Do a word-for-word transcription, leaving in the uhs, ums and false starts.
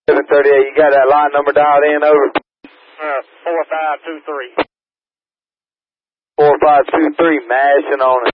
seven thirty-eight, you got that line number dialed in, over? Uh, four five two three. four five two three, mashing on it.